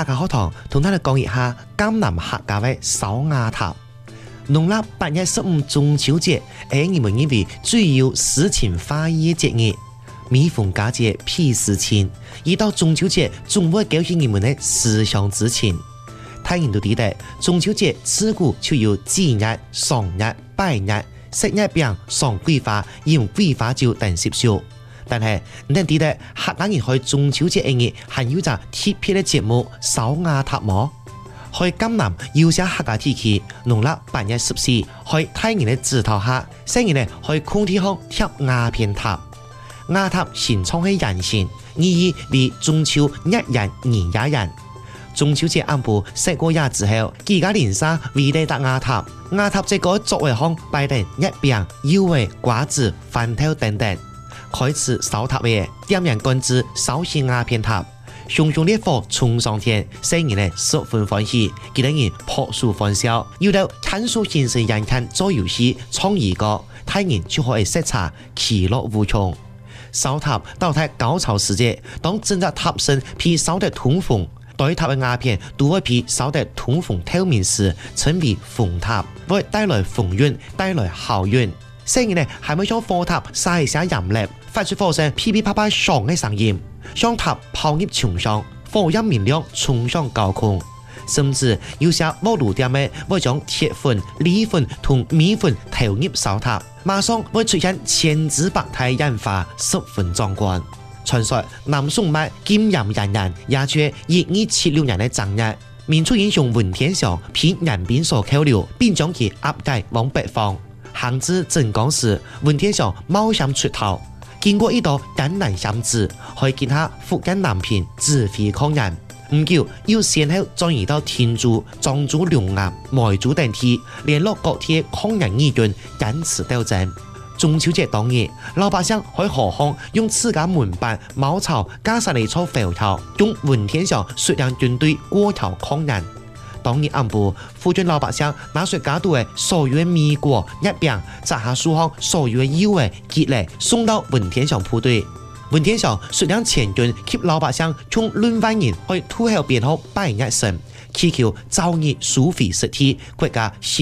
客家學堂同大家講一下江南客家嘅手瓦塔。農曆8月15中秋節係我們認為最有詩情畫意嘅節日。每逢佳節披詩情，一到中秋節總會勾起我們嘅思鄉之情。大家都知道，中秋節自古就有祭日、喪日、拜日、食日餅、賞桂花、飲桂花酒等習俗。但係你知道客家人喺中秋節一日還有隻特別嘅節目手瓦塔麼？喺江南有些客家地區，農曆8月14喺大人嘅指導下，成日喺空地上貼瓦片塔。瓦塔形狀係人形，意義為中秋一人而一人。中秋節暗晡食過夜之後，幾家連沙圍地搭瓦塔。瓦塔這個作為項擺定一餅、腰圍、瓜子、飯頭等等。開始燒塔嘅點燃杆子，燒起瓦片塔。熊熊烈火衝上天，成人十分歡喜，幾多人撲樹歡笑。有到看書形式人看做遊戲創意歌，大人就可以色彩其樂無窮。燒塔到太高潮時節，當整個塔身被燒得通紅，對塔嘅瓦片都會被燒得通紅透明時，稱為紅塔，會帶來風運，帶來好運。成日還會將火塔撒一下鹽粒，發出火聲噼噼啪啪響嘅聲音，將塔拋入牆上，火焰明亮，衝上高空。甚至有些鍋爐店嘅會將鐵粉、鋰粉同米粉投入燒塔，馬上會出現千姿百態煙花，十分壯觀。傳說南宋末金鹽人人也住1276年嘅正日，明初英雄文天祥被人兵所扣留，並將其押解往北方。行至鎮江時，文天祥冒險出逃，經過一道艱難險阻，可見他福建南平指揮抗日。唔久，又先後轉移到天柱、漳州、龍岩、梅州等地，聯絡各地抗日義軍，堅持鬥爭。中秋節當日，老百姓喺河巷用自家門板、茅草架設嚟做浮橋，用文天祥率領軍隊過橋抗日。當日暗晡，附近老百姓拿出家度嘅所有嘅米果、一餅，摘下樹上所有嘅腰嘅結嚟，送到文天祥部隊。文天祥率領前軍給老百姓從論萬人去土後邊後拜日神，祈求早日收復失地，國家